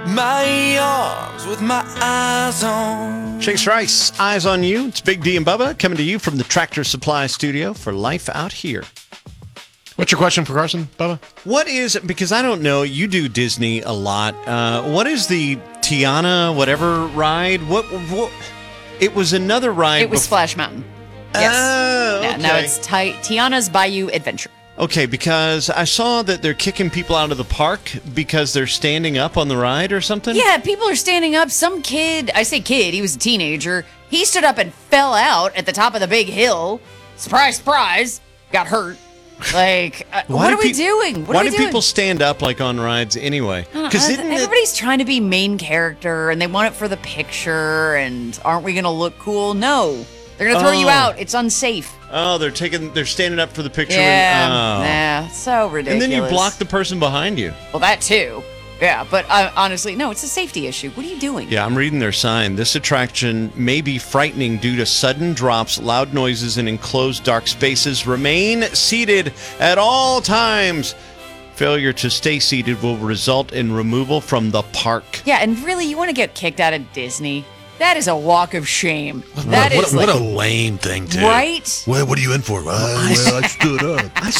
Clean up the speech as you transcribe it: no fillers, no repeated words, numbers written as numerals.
My arms with my eyes on. Chase Rice, Eyes on You. It's Big D and Bubba coming to you from the Tractor Supply Studio for Life Out Here. What's your question for Carson, Bubba? What is, because I don't know, you do Disney a lot. What is the Tiana whatever ride? What it was another ride. It was Splash Mountain. Yes. Oh, okay. Yeah, now it's Tiana's Bayou Adventure. Okay, because I saw that they're kicking people out of the park because they're standing up on the ride or something. Yeah, people are standing up. Some kid, I say kid, he was a teenager. He stood up and fell out at the top of the big hill. Surprise, surprise. Got hurt. Like, what are we doing? Why do people stand up like on rides anyway? Because everybody's trying to be main character and they want it for the picture. And aren't we going to look cool? No. They're going to throw you out. It's unsafe. Oh, they're standing up for the picture. Yeah, so ridiculous. And then you block the person behind you. Well, that too. Yeah, but honestly, no, it's a safety issue. What are you doing? Yeah, I'm reading their sign. This attraction may be frightening due to sudden drops, loud noises, and enclosed dark spaces. Remain seated at all times. Failure to stay seated will result in removal from the park. Yeah, and really, you want to get kicked out of Disney? That is a walk of shame. What a lame thing, too. Right? Well, what are you in for? Well, I stood up.